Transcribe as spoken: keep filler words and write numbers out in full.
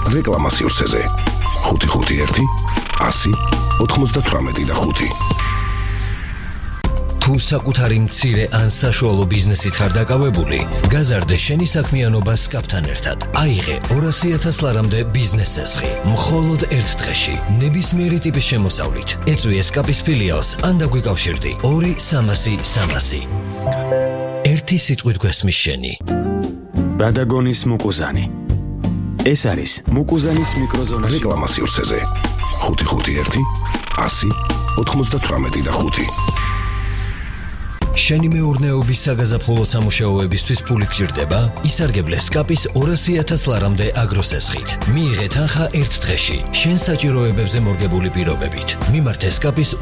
რეკლამა სივრცეზე. ხუთი ხუთი ერთი ასი ოთხმოცდათვრამეტი და ხუთი. თუ საკუთარი მცირე ან საშუალო ბიზნესით ხარ დაკავებული, გაზარდე შენი საქმიანობა სკაპთან ერთად. აიღე ორასი ათას ლარამდე ბიზნეს წესხი, მხოლოდ ერთ დღეში, ნებისმიერი ტიპის შემოსავლით. ეწვიე სკაპის ფილიალს ან დაგვიკავშირდი ორი სამასი სამასი. ერთი სიტყვით გვესმის შენი. ბადაგონის მუკუზანი. ეს არის მუკუზანის მიკროზონაში. რეკლამა სივრცეზე. ხუთი ხუთი ერთი ასი ოთხმოცდათვრამეტი და ხუთი. შენი მეურნეობის საგაზაფხულო სამუშაოებისთვის ფული გჭირდება? ისარგებლე სკაპის ორასი ათას ლარამდე აგროსესხით. მიიღე თანხა ერთ დღეში, შენ საჭიროებებზე მორგებული პირობებით. მიმართე სკაპის